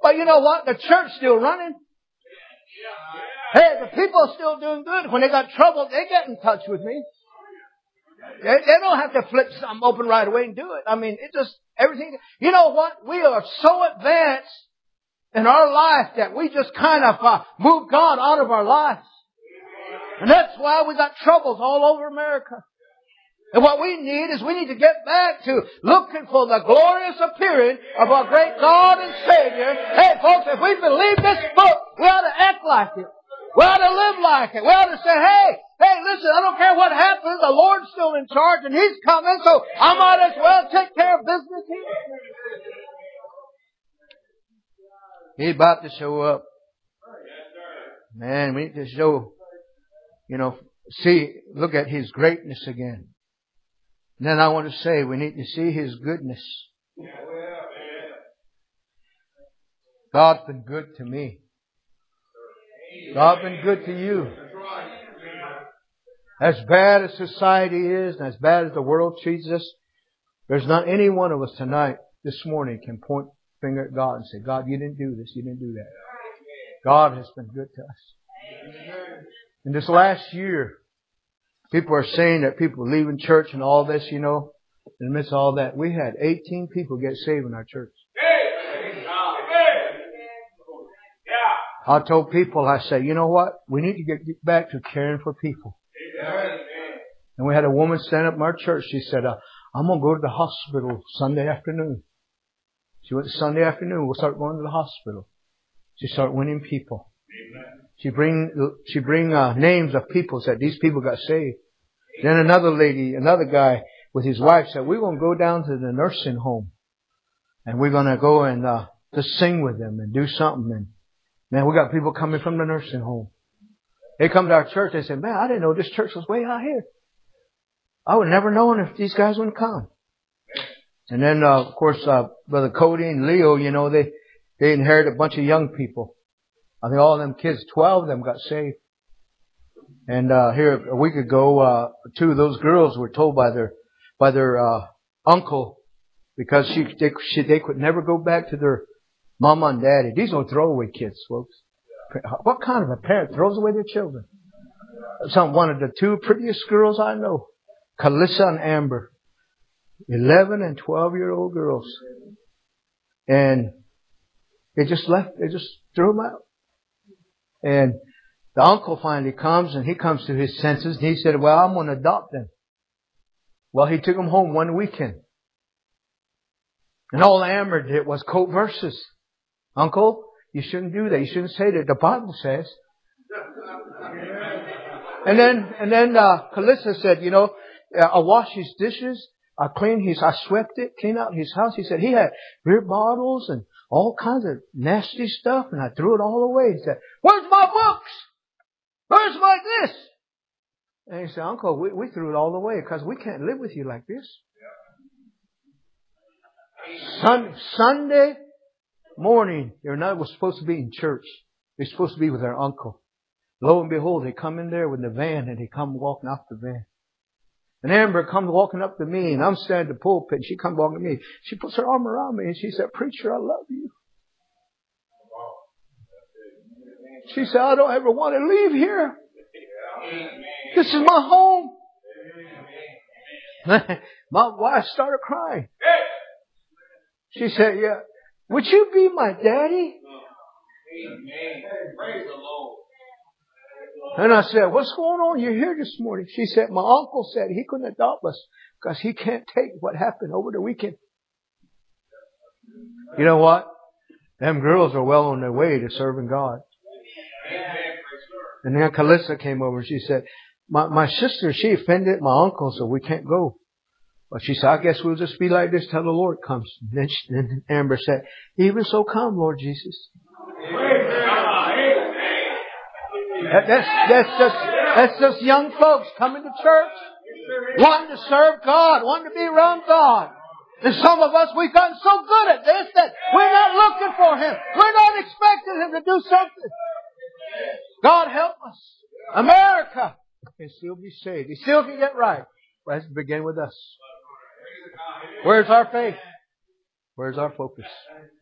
But you know what? The church's still running. Hey, the people are still doing good. When they got trouble, they get in touch with me. They don't have to flip something open right away and do it. I mean, it just, everything. You know what? We are so advanced in our life that we just kind of move God out of our lives. And that's why we got troubles all over America. And what we need is we need to get back to looking for the glorious appearing of our great God and Savior. Hey folks, if we believe this book, we ought to act like it. We ought to live like it. We ought to say, hey, listen, I don't care what happens. The Lord's still in charge and He's coming, so I might as well take care of business here. He's about to show up. Man, we need to show, look at His greatness again. And then I want to say we need to see His goodness. God's been good to me. God's been good to you. As bad as society is and as bad as the world treats us, there's not any one of us tonight, this morning, can point the finger at God and say, God, you didn't do this, you didn't do that. God has been good to us. In this last year, people are saying that people are leaving church and all this, in the midst of all that. We had 18 people get saved in our church. I told people, I said, you know what? We need to get back to caring for people. And we had a woman stand up in our church. She said, I'm going to go to the hospital Sunday afternoon. She went Sunday afternoon. We'll start going to the hospital. She started winning people. She bring names of people, said these people got saved. Then another guy with his wife said, we're going to go down to the nursing home. And we're going to go and just sing with them and do something. And man, we got people coming from the nursing home. They come to our church. They say, man, I didn't know this church was way out here. I would never known if these guys wouldn't come. And then, of course, Brother Cody and Leo, they inherited a bunch of young people. I think all of them kids, 12 of them got saved. And here a week ago, two of those girls were told by their uncle, because they could never go back to their mama and daddy. These are throwaway kids, folks. What kind of a parent throws away their children? One of the two prettiest girls I know, Calissa and Amber, 11 and 12-year-old girls, and they just threw them out. And the uncle finally comes, and he comes to his senses, and he said, well, I'm going to adopt them. Well, he took them home one weekend. And all Amber did was quote verses. Uncle, you shouldn't do that. You shouldn't say that. The Bible says. And then Calissa said, I washed his dishes. I swept it, cleaned out his house. He said he had beer bottles and all kinds of nasty stuff, and I threw it all away. He said, where's my books? Where's my this? And he said, Uncle, we threw it all away because we can't live with you like this. Sunday morning, was supposed to be in church. They're supposed to be with their uncle. Lo and behold, they come in there with the van, and they come walking off the van. And Amber comes walking up to me, and I'm standing at the pulpit, and she comes walking to me. She puts her arm around me, and she said, Preacher, I love you. She said, I don't ever want to leave here. This is my home. My wife started crying. She said, yeah, would you be my daddy? Praise the Lord. And I said, what's going on? You're here this morning. She said, my uncle said he couldn't adopt us because he can't take what happened over the weekend. You know what? Them girls are well on their way to serving God. And then Calissa came over and she said, my sister, she offended my uncle, so we can't go. But she said, I guess we'll just be like this till the Lord comes. And then Amber said, even so come, Lord Jesus. That's just young folks coming to church, wanting to serve God, wanting to be around God. And some of us, we've gotten so good at this that we're not looking for Him. We're not expecting Him to do something. God help us. America can still be saved. He still can get right. But it has to begin with us. Where's our faith? Where's our focus?